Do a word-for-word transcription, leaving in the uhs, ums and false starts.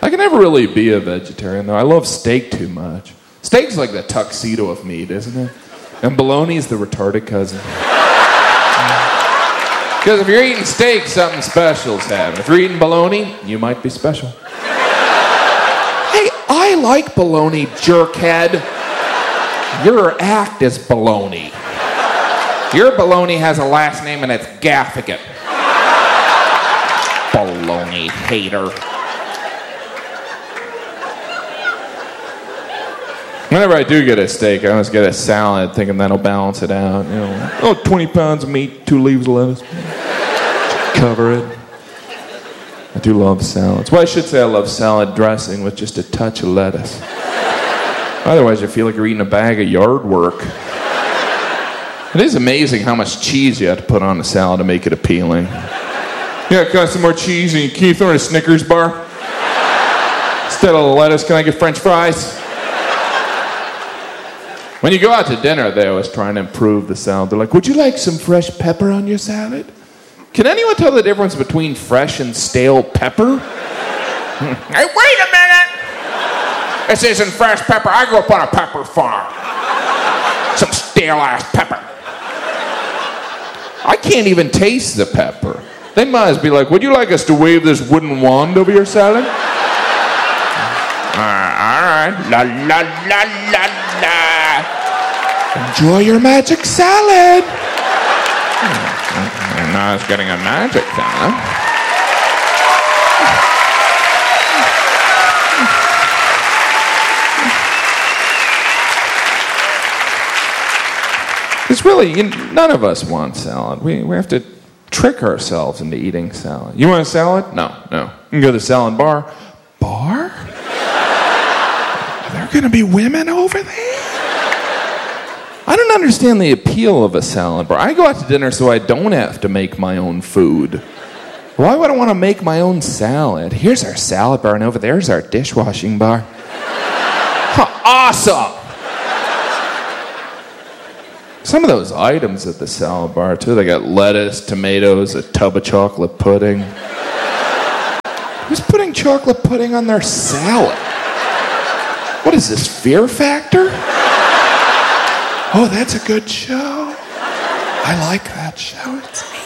I can never really be a vegetarian, though. I love steak too much. Steak's like the tuxedo of meat, isn't it? And bologna's the retarded cousin. Because if you're eating steak, something special's happening. If you're eating bologna, you might be special. Hey, I like bologna, jerkhead. Your act is baloney. Your baloney has a last name and it's Gaffigan. Baloney hater. Whenever I do get a steak, I always get a salad thinking that'll balance it out. You know, oh, twenty pounds of meat, two leaves of lettuce. Cover it. I do love salads. Well, I should say I love salad dressing with just a touch of lettuce. Otherwise, you feel like you're eating a bag of yard work. It is amazing how much cheese you have to put on a salad to make it appealing. Yeah, can I have some more cheese? And can you throw in a Snickers bar? Instead of the lettuce, can I get French fries? When you go out to dinner, they always try and improve the salad. They're like, would you like some fresh pepper on your salad? Can anyone tell the difference between fresh and stale pepper? Hey, wait a minute! This isn't fresh pepper. I grew up on a pepper farm. Some stale-ass pepper. I can't even taste the pepper. They must be like, would you like us to wave this wooden wand over your salad? uh, all right. La, la, la, la, la. Enjoy your magic salad. And now it's getting a magic salad. It's really, you know, none of us want salad. We, we have to trick ourselves into eating salad. You want a salad? No, no. You can go to the salad bar. Bar? Are there going to be women over there? I don't understand the appeal of a salad bar. I go out to dinner so I don't have to make my own food. Why would I want to make my own salad? Here's our salad bar, and over there's our dishwashing bar. Huh, awesome! Some of those items at the salad bar, too, they got lettuce, tomatoes, a tub of chocolate pudding. Who's putting chocolate pudding on their salad? What is this, Fear Factor? Oh, that's a good show. I like that show. It's